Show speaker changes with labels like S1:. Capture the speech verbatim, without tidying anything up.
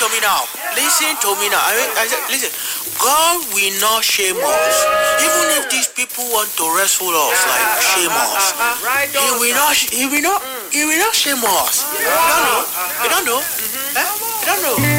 S1: me now. Listen to me now. I, I said, listen. God will not shame us. Even if these people want to wrestle us, like shame us, He will not. He will not. He will not shame us. You don't know. You don't know. Eh? You don't know.